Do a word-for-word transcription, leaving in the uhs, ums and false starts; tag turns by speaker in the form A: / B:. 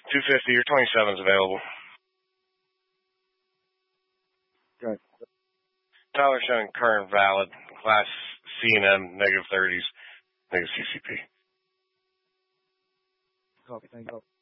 A: two fifty, your twenty-seven's available.
B: Okay.
A: Tyler showing current valid. Class C and M, negative thirties, negative C C P.
B: Copy, thank you.